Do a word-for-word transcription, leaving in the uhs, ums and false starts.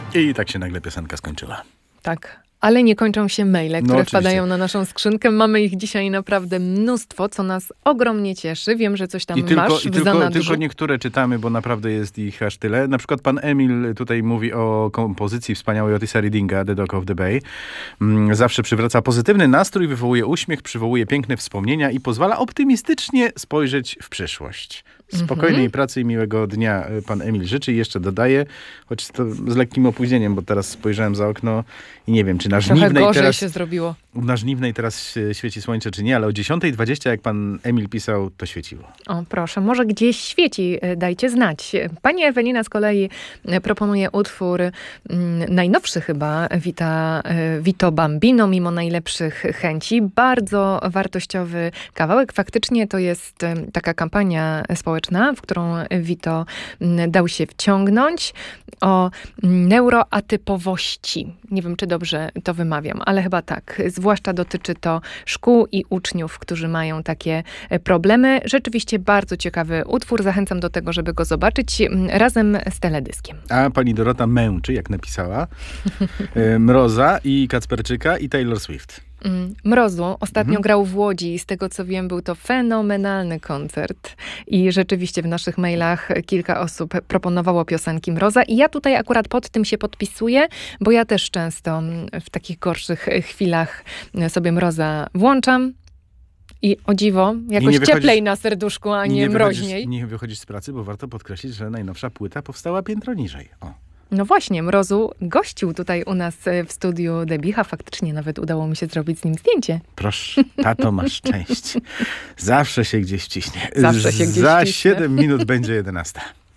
I tak się nagle piosenka skończyła. Tak. Ale nie kończą się maile, które No, wpadają na naszą skrzynkę. Mamy ich dzisiaj naprawdę mnóstwo, co nas ogromnie cieszy. Wiem, że coś tam I tylko, masz i w tylko, zanadrzu. tylko niektóre czytamy, bo naprawdę jest ich aż tyle. Na przykład pan Emil tutaj mówi o kompozycji wspaniałej Otisa Reddinga, The Dock of the Bay. Zawsze przywraca pozytywny nastrój, wywołuje uśmiech, przywołuje piękne wspomnienia i pozwala optymistycznie spojrzeć w przyszłość. Spokojnej mm-hmm. pracy i miłego dnia pan Emil życzy i jeszcze dodaje, choć to z lekkim opóźnieniem, bo teraz spojrzałem za okno i nie wiem, czy na Trochę Żniwnej gorzej teraz... się zrobiło. Na Żniwnej teraz świeci słońce, czy nie, ale o dziesiątej dwadzieścia, jak pan Emil pisał, to świeciło. O, proszę, może gdzieś świeci, dajcie znać. Pani Ewelina z kolei proponuje utwór mm, najnowszy chyba, Vita, Vito Bambino, mimo najlepszych chęci. Bardzo wartościowy kawałek. Faktycznie to jest taka kampania społeczna, w którą Vito dał się wciągnąć, o neuroatypowości. Nie wiem, czy dobrze to wymawiam, ale chyba tak. Zwłaszcza dotyczy to szkół i uczniów, którzy mają takie problemy. Rzeczywiście bardzo ciekawy utwór. Zachęcam do tego, żeby go zobaczyć razem z teledyskiem. A pani Dorota męczy, jak napisała, Mroza i Kacperczyka i Taylor Swift. Mrozu ostatnio Mhm. grał w Łodzi. Z tego co wiem, był to fenomenalny koncert. I rzeczywiście w naszych mailach kilka osób proponowało piosenki Mroza. I ja tutaj akurat pod tym się podpisuję, bo ja też często w takich gorszych chwilach sobie Mroza włączam. I o dziwo, jakoś wychodzisz- cieplej na serduszku, a nie, mroźniej. Wychodzisz, nie wychodzisz z pracy, bo warto podkreślić, że najnowsza płyta powstała piętro niżej. O. No właśnie, Mrozu gościł tutaj u nas w studiu Debicha. Faktycznie nawet udało mi się zrobić z nim zdjęcie. Proszę, tato, masz szczęście. Zawsze się gdzieś wciśnie. Zawsze się gdzieś Za wciśnie. siedem minut będzie jedenasta.